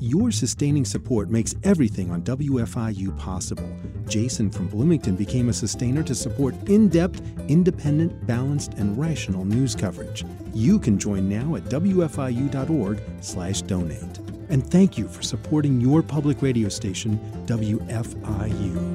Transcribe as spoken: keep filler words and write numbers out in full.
Your sustaining support makes everything on W F I U possible. Jason from Bloomington became a sustainer to support in-depth, independent, balanced, and rational news coverage. You can join now at W F I U dot org slash donate. And thank you for supporting your public radio station, W F I U.